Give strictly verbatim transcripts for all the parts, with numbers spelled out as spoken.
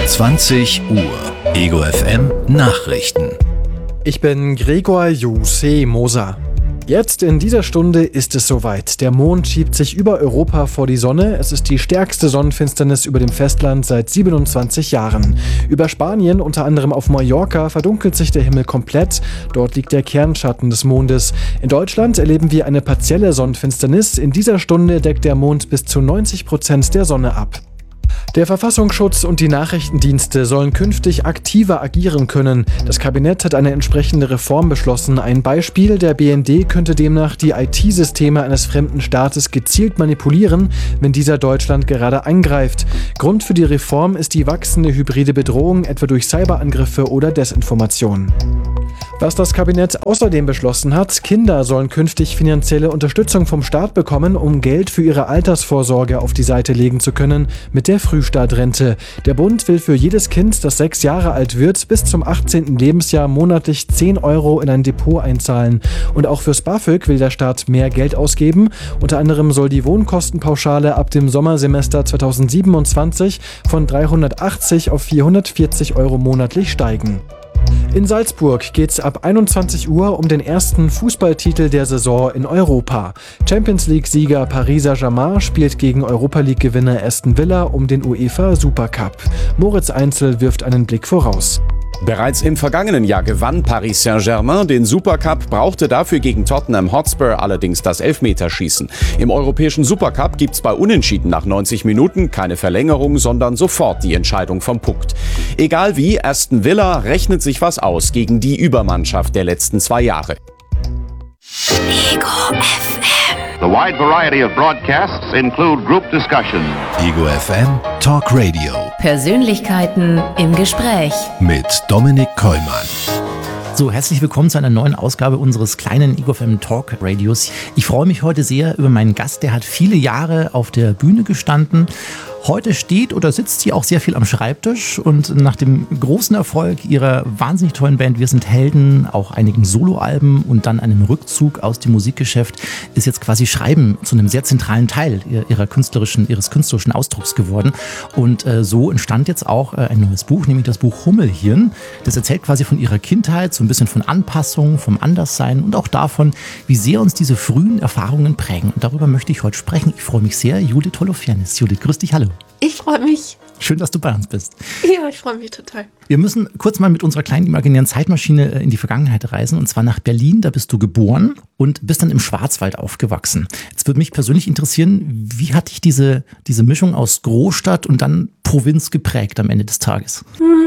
zwanzig Uhr. Ego F M Nachrichten. Ich bin Gregor Juse Moser. Jetzt in dieser Stunde ist es soweit. Der Mond schiebt sich über Europa vor die Sonne. Es ist die stärkste Sonnenfinsternis über dem Festland seit siebenundzwanzig Jahren. Über Spanien, unter anderem auf Mallorca, verdunkelt sich der Himmel komplett. Dort liegt der Kernschatten des Mondes. In Deutschland erleben wir eine partielle Sonnenfinsternis. In dieser Stunde deckt der Mond bis zu neunzig Prozent der Sonne ab. Der Verfassungsschutz und die Nachrichtendienste sollen künftig aktiver agieren können. Das Kabinett hat eine entsprechende Reform beschlossen. Ein Beispiel: Der B N D könnte demnach die I T-Systeme eines fremden Staates gezielt manipulieren, wenn dieser Deutschland gerade angreift. Grund für die Reform ist die wachsende hybride Bedrohung, etwa durch Cyberangriffe oder Desinformation. Was das Kabinett außerdem beschlossen hat: Kinder sollen künftig finanzielle Unterstützung vom Staat bekommen, um Geld für ihre Altersvorsorge auf die Seite legen zu können, mit der Frühstartrente. Der Bund will für jedes Kind, das sechs Jahre alt wird, bis zum achtzehnten Lebensjahr monatlich zehn Euro in ein Depot einzahlen. Und auch fürs BAföG will der Staat mehr Geld ausgeben. Unter anderem soll die Wohnkostenpauschale ab dem Sommersemester zweitausendsiebenundzwanzig von dreihundertachtzig auf vierhundertvierzig Euro monatlich steigen. In Salzburg geht's ab einundzwanzig Uhr um den ersten Fußballtitel der Saison in Europa. Champions-League-Sieger Paris Saint-Germain spielt gegen Europa-League-Gewinner Aston Villa um den UEFA Supercup. Moritz Einzel wirft einen Blick voraus. Bereits im vergangenen Jahr gewann Paris Saint-Germain den Supercup, brauchte dafür gegen Tottenham Hotspur allerdings das Elfmeterschießen. Im europäischen Supercup gibt's bei Unentschieden nach neunzig Minuten keine Verlängerung, sondern sofort die Entscheidung vom Punkt. Egal wie, Aston Villa rechnet sich was aus gegen die Übermannschaft der letzten zwei Jahre. Ego F M. The wide variety of broadcasts include group discussions. Ego F M Talk Radio. Persönlichkeiten im Gespräch. Mit Dominik Kollmann. So, herzlich willkommen zu einer neuen Ausgabe unseres kleinen Ego F M Talk Radios. Ich freue mich heute sehr über meinen Gast, der hat viele Jahre auf der Bühne gestanden. Heute steht oder sitzt sie auch sehr viel am Schreibtisch und nach dem großen Erfolg ihrer wahnsinnig tollen Band Wir sind Helden, auch einigen Soloalben und dann einem Rückzug aus dem Musikgeschäft ist jetzt quasi Schreiben zu einem sehr zentralen Teil ihrer künstlerischen, ihres künstlerischen Ausdrucks geworden. Und äh, so entstand jetzt auch äh, ein neues Buch, nämlich das Buch Hummelhirn. Das erzählt quasi von ihrer Kindheit, so ein bisschen von Anpassung, vom Anderssein und auch davon, wie sehr uns diese frühen Erfahrungen prägen. Und darüber möchte ich heute sprechen. Ich freue mich sehr. Judith Holofernes. Judith, grüß dich, hallo. Ich freue mich. Schön, dass du bei uns bist. Ja, ich freue mich total. Wir müssen kurz mal mit unserer kleinen imaginären Zeitmaschine in die Vergangenheit reisen, und zwar nach Berlin. Da bist du geboren und bist dann im Schwarzwald aufgewachsen. Jetzt würde mich persönlich interessieren, wie hat dich diese, diese Mischung aus Großstadt und dann Provinz geprägt am Ende des Tages? Hm.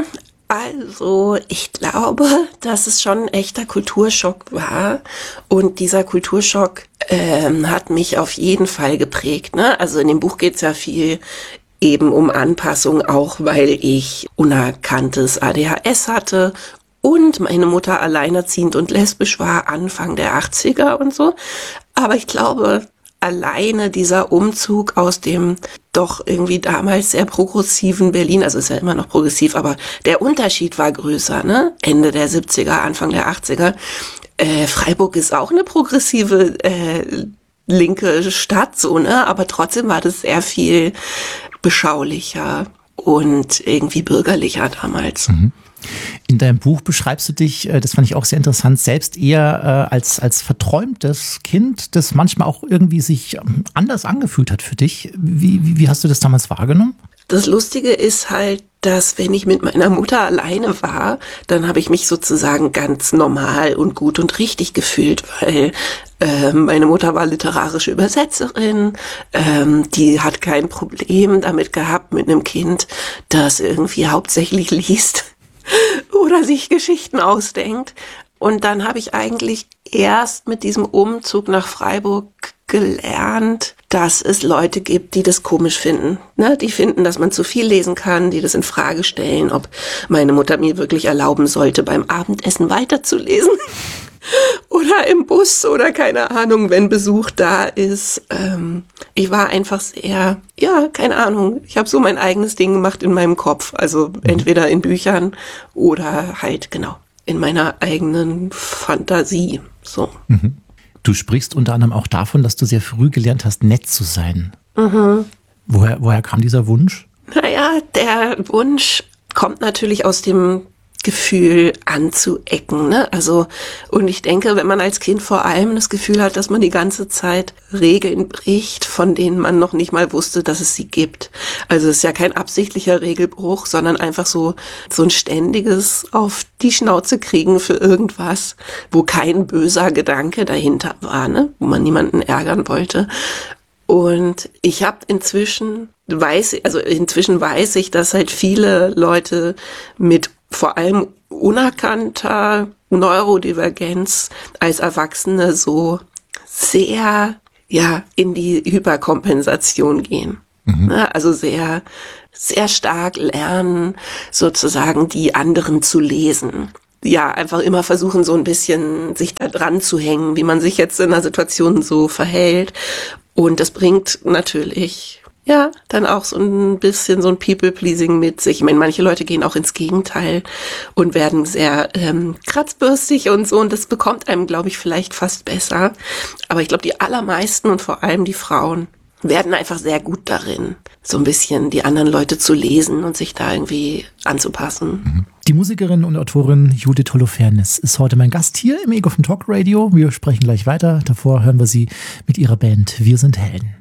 Also, ich glaube, dass es schon ein echter Kulturschock war. Und dieser Kulturschock ähm, hat mich auf jeden Fall geprägt. Ne? Also in dem Buch geht's ja viel eben um Anpassung, auch weil ich unerkanntes A D H S hatte und meine Mutter alleinerziehend und lesbisch war, Anfang der achtziger und so. Aber ich glaube, alleine dieser Umzug aus dem doch irgendwie damals sehr progressiven Berlin, also ist ja immer noch progressiv, aber der Unterschied war größer, ne? Ende der siebziger, Anfang der achtziger. Äh, Freiburg ist auch eine progressive äh, linke Stadt, so, ne? Aber trotzdem war das sehr viel beschaulicher und irgendwie bürgerlicher damals. Mhm. In deinem Buch beschreibst du dich, das fand ich auch sehr interessant, selbst eher äh, als, als verträumtes Kind, das manchmal auch irgendwie sich anders angefühlt hat für dich. Wie, wie, wie hast du das damals wahrgenommen? Das Lustige ist halt, dass wenn ich mit meiner Mutter alleine war, dann habe ich mich sozusagen ganz normal und gut und richtig gefühlt, weil äh, meine Mutter war literarische Übersetzerin, ähm, die hat kein Problem damit gehabt mit einem Kind, das irgendwie hauptsächlich liest oder sich Geschichten ausdenkt. Und dann habe ich eigentlich erst mit diesem Umzug nach Freiburg gelernt, dass es Leute gibt, die das komisch finden. Ne? Die finden, dass man zu viel lesen kann, die das in Frage stellen, ob meine Mutter mir wirklich erlauben sollte, beim Abendessen weiterzulesen. Oder im Bus oder keine Ahnung, wenn Besuch da ist. Ähm, ich war einfach sehr, ja, keine Ahnung. Ich habe so mein eigenes Ding gemacht in meinem Kopf. Also entweder in Büchern oder halt, genau, in meiner eigenen Fantasie. So. Mhm. Du sprichst unter anderem auch davon, dass du sehr früh gelernt hast, nett zu sein. Mhm. Woher, woher kam dieser Wunsch? Naja, der Wunsch kommt natürlich aus dem Gefühl anzuecken, ne? Also, und ich denke, wenn man als Kind vor allem das Gefühl hat, dass man die ganze Zeit Regeln bricht, von denen man noch nicht mal wusste, dass es sie gibt. Also es ist ja kein absichtlicher Regelbruch, sondern einfach so, so ein ständiges auf die Schnauze kriegen für irgendwas, wo kein böser Gedanke dahinter war, ne? Wo man niemanden ärgern wollte. Und ich habe inzwischen, weiß, also inzwischen weiß ich, dass halt viele Leute mit vor allem unerkannter Neurodivergenz als Erwachsene so sehr, ja, in die Hyperkompensation gehen. Mhm. Also sehr, sehr stark lernen, sozusagen die anderen zu lesen. Ja, einfach immer versuchen, so ein bisschen sich da dran zu hängen, wie man sich jetzt in einer Situation so verhält. Und das bringt natürlich, ja, dann auch so ein bisschen so ein People-Pleasing mit sich. Ich meine, manche Leute gehen auch ins Gegenteil und werden sehr ähm, kratzbürstig und so. Und das bekommt einem, glaube ich, vielleicht fast besser. Aber ich glaube, die allermeisten und vor allem die Frauen werden einfach sehr gut darin, so ein bisschen die anderen Leute zu lesen und sich da irgendwie anzupassen. Die Musikerin und Autorin Judith Holofernes ist heute mein Gast hier im Ego vom Talk Radio. Wir sprechen gleich weiter. Davor hören wir sie mit ihrer Band Wir sind Helden.